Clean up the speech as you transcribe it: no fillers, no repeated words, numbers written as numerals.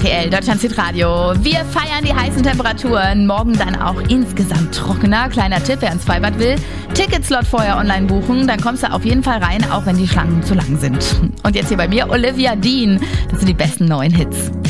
RTL, Deutschlands Hitradio. Wir feiern die heißen Temperaturen. Morgen dann auch insgesamt trockener. Kleiner Tipp, wer ins Freibad will. Ticketslot vorher online buchen, dann kommst du auf jeden Fall rein, auch wenn die Schlangen zu lang sind. Und jetzt hier bei mir Olivia Dean. Das sind die besten neuen Hits.